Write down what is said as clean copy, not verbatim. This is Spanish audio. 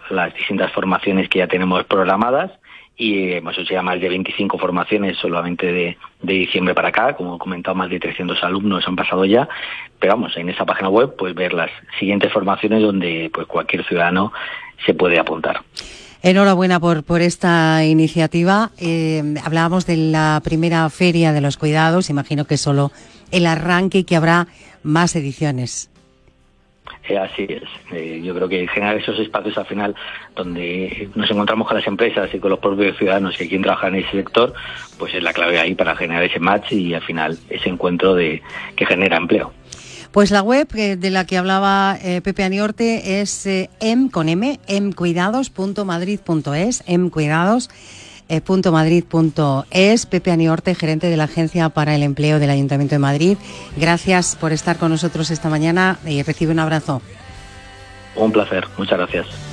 las distintas formaciones que ya tenemos programadas, y hemos hecho ya más de 25 formaciones solamente de diciembre para acá. Como he comentado, más de 300 alumnos han pasado ya, pero vamos, en esa página web pues ver las siguientes formaciones donde pues cualquier ciudadano se puede apuntar. Enhorabuena por esta iniciativa. Hablábamos de la primera Feria de los Cuidados, imagino que solo el arranque y que habrá más ediciones. Así es. Yo creo que generar esos espacios al final donde nos encontramos con las empresas y con los propios ciudadanos que quieren trabajar en ese sector, pues es la clave ahí para generar ese match y al final ese encuentro que genera empleo. Pues la web de la que hablaba Pepe Aniorte es emcuidados.madrid.es, emcuidados.madrid.es. Pepe Aniorte, gerente de la Agencia para el Empleo del Ayuntamiento de Madrid. Gracias por estar con nosotros esta mañana y recibe un abrazo. Un placer, muchas gracias.